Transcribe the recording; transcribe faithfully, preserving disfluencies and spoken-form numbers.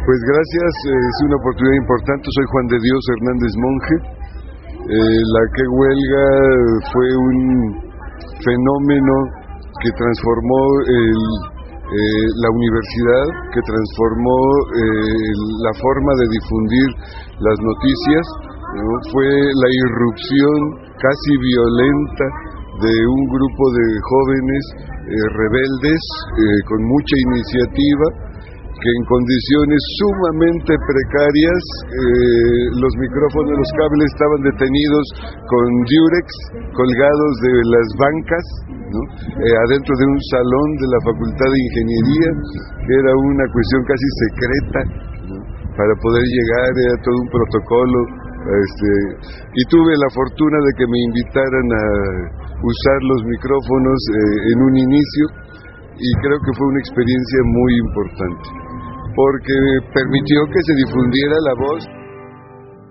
Pues gracias, es una oportunidad importante. Soy Juan de Dios Hernández Monje. Eh, la Que Huelga fue un fenómeno que transformó el, eh, la universidad, que transformó eh, la forma de difundir las noticias, ¿no? Fue la irrupción casi violenta de un grupo de jóvenes eh, rebeldes eh, con mucha iniciativa, que en condiciones sumamente precarias, eh, los micrófonos, los cables estaban detenidos con diurex colgados de las bancas, ¿no? eh, adentro de un salón de la Facultad de Ingeniería, que era una cuestión casi secreta, ¿no? Para poder llegar, era todo un protocolo, este, y tuve la fortuna de que me invitaran a usar los micrófonos eh, en un inicio, y creo que fue una experiencia muy importante, porque permitió que se difundiera la voz